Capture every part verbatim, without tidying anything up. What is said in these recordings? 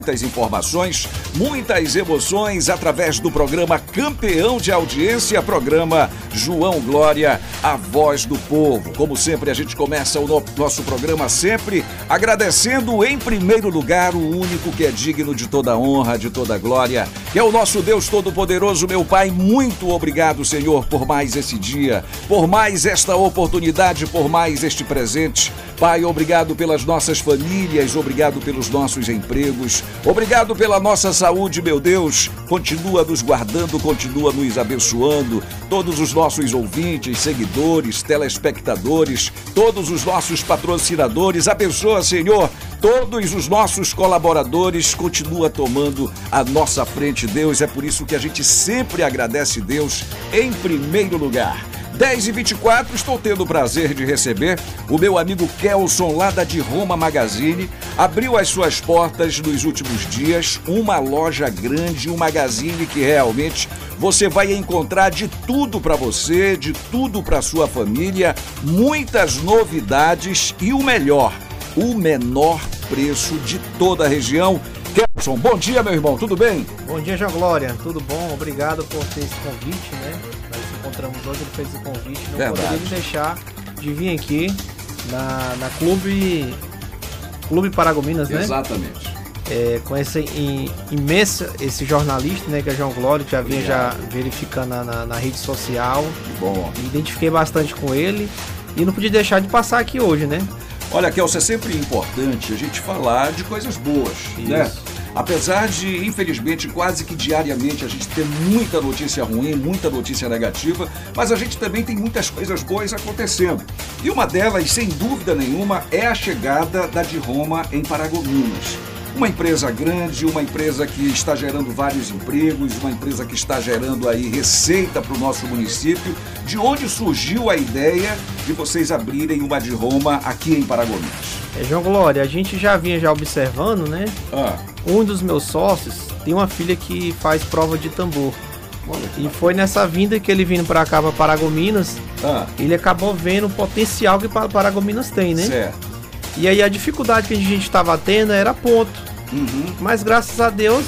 Muitas informações, muitas emoções através do programa campeão de audiência, programa João Glória, a voz do povo. Como sempre, a gente começa o no- nosso programa sempre agradecendo em primeiro lugar o único que é digno de toda honra, de toda glória, que é o nosso Deus Todo-Poderoso, meu Pai. Muito obrigado, Senhor, por mais esse dia, por mais esta oportunidade, por mais este presente. Pai, obrigado pelas nossas famílias, obrigado pelos nossos empregos, obrigado pela nossa saúde, meu Deus. Continua nos guardando, continua nos abençoando. Todos os nossos ouvintes, seguidores, telespectadores, todos os nossos patrocinadores, abençoa, Senhor. Todos os nossos colaboradores, continua tomando a nossa frente, Deus. É por isso que a gente sempre agradece, Deus, em primeiro lugar. dez e vinte e quatro, estou tendo o prazer de receber o meu amigo Kelson, lá da De Roma Magazine. Abriu as suas portas nos últimos dias, uma loja grande, um magazine que realmente você vai encontrar de tudo para você, de tudo para sua família, muitas novidades e o melhor, o menor preço de toda a região. Kelson, bom dia, meu irmão, tudo bem? Bom dia, João Glória, tudo bom? Obrigado por ter esse convite, né? Nós encontramos hoje, ele fez esse convite, não Verdade. poderia deixar de vir aqui na, na Clube, Clube Paragominas, né? Exatamente. É, com esse im- imenso, esse jornalista, né, que é João Glória, que já vinha já verificando na, na, na rede social. Que bom. Me identifiquei bastante com ele e não podia deixar de passar aqui hoje, né? Olha, Kelson, é sempre importante a gente falar de coisas boas, né? Apesar de, infelizmente, quase que diariamente a gente ter muita notícia ruim, muita notícia negativa, mas a gente também tem muitas coisas boas acontecendo. E uma delas, sem dúvida nenhuma, é a chegada da De Roma em Paragominas. Uma empresa grande, uma empresa que está gerando vários empregos, uma empresa que está gerando aí receita para o nosso município. De onde surgiu a ideia de vocês abrirem uma De Roma aqui em Paragominas? É, João Glória, a gente já vinha já observando, né? Ah, Um dos meus sócios tem uma filha que faz prova de tambor. olha que E foi nessa vinda que ele vindo para cá, para Paragominas, ah, ele acabou vendo o potencial que Pa- Paragominas tem, né? certo. E aí a dificuldade que a gente estava tendo era ponto. Uhum. Mas graças a Deus,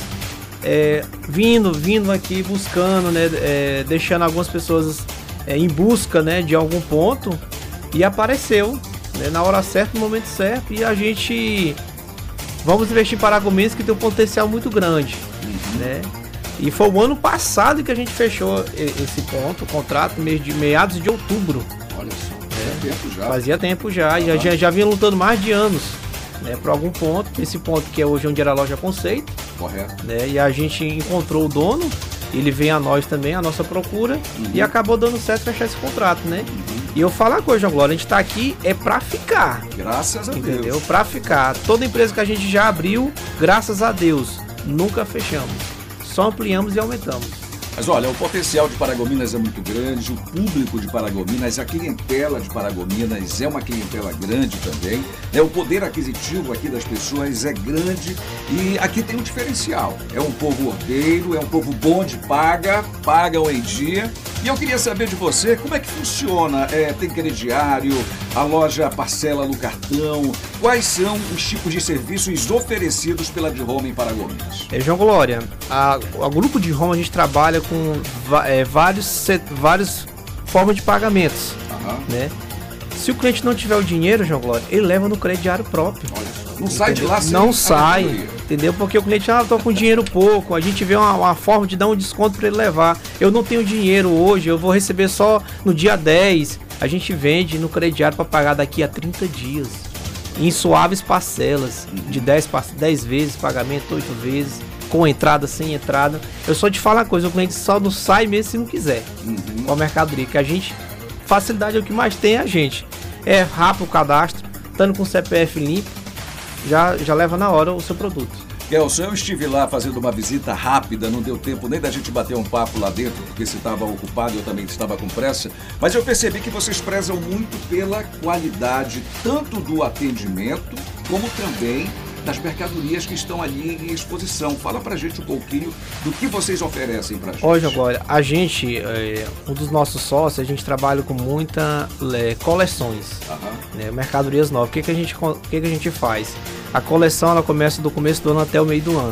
é, vindo, vindo aqui, buscando, né? É, deixando algumas pessoas é, em busca, né, de algum ponto, e apareceu, né, na hora certa, no momento certo, e a gente vamos investir em Paragominas, que tem um potencial muito grande, Uhum. né? E foi o ano passado que a gente fechou e- esse ponto, o contrato, mês de meados de outubro. Olha só, é tempo já. Fazia tempo já, e Aham. já, já vinha lutando mais de anos, né, para algum ponto. Esse ponto que é hoje onde era a loja Conceito, Correto. né? E a gente encontrou o dono, ele veio a nós também, a nossa procura, Uhum. e acabou dando certo fechar esse contrato, né? E eu falo uma coisa, João Glória, a gente tá aqui é pra ficar, Graças a entendeu? Deus. Pra ficar. Toda empresa que a gente já abriu, graças a Deus, nunca fechamos. Só ampliamos e aumentamos. Mas olha, o potencial de Paragominas é muito grande, o público de Paragominas, a clientela de Paragominas é uma clientela grande também, né? O poder aquisitivo aqui das pessoas é grande e aqui tem um diferencial. É um povo ordeiro, é um povo bom de paga, pagam em dia. E eu queria saber de você, como é que funciona? É, tem crediário, a loja parcela no cartão, quais são os tipos de serviços oferecidos pela De Roma em Paragominas? É, João Glória, a, o grupo de Roma a gente trabalha com va- é, vários, set- várias formas de pagamentos, Aham. né? Se o cliente não tiver o dinheiro, João Glória, ele leva no crediário próprio. Olha só, não sai de lá sem Não a sai, mercadoria. entendeu? Porque o cliente, ah, eu tô com dinheiro pouco, a gente vê uma, uma forma de dar um desconto para ele levar. Eu não tenho dinheiro hoje, eu vou receber só no dia dez. A gente vende no crediário para pagar daqui a trinta dias. Em suaves parcelas, de dez, par- dez vezes, pagamento oito vezes, com entrada, sem entrada. Eu só te falo uma coisa, o cliente só não sai mesmo se não quiser. Uhum. Com a mercadoria, que a gente, facilidade é o que mais tem a gente. É rápido o cadastro, estando com o C P F limpo, já, já leva na hora o seu produto. Kelson, eu estive lá fazendo uma visita rápida, não deu tempo nem da gente bater um papo lá dentro, porque você estava ocupado, eu também estava com pressa, mas eu percebi que vocês prezam muito pela qualidade, tanto do atendimento, como também das mercadorias que estão ali em exposição. Fala pra gente um pouquinho do que vocês oferecem pra gente. Hoje agora, a gente, é, um dos nossos sócios, a gente trabalha com muita é, coleções, Aham. né, mercadorias novas. O que, que, a gente, o que, que a gente faz? A coleção ela começa do começo do ano até o meio do ano.